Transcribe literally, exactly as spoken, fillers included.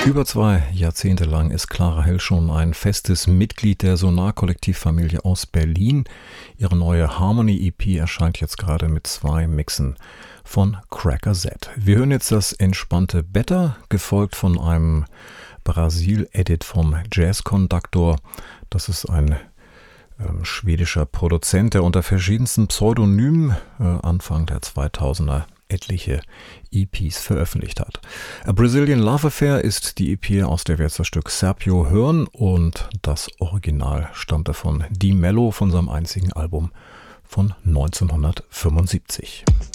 Über zwei Jahrzehnte lang ist Clara Hell schon ein festes Mitglied der Sonar-Kollektivfamilie aus Berlin. Ihre neue Harmony-E P erscheint jetzt gerade mit zwei Mixen von Cracker Z. Wir hören jetzt das entspannte Better, gefolgt von einem Brasil-Edit vom Jazz-Conductor. Das ist ein ähm, schwedischer Produzent, der unter verschiedensten Pseudonymen äh, Anfang der zweitausender etliche E Ps veröffentlicht hat. A Brazilian Love Affair ist die E P, aus der wir jetzt das Stück Serpio hören, und das Original stammte von Di Mello von seinem einzigen Album von neunzehnhundertfünfundsiebzig.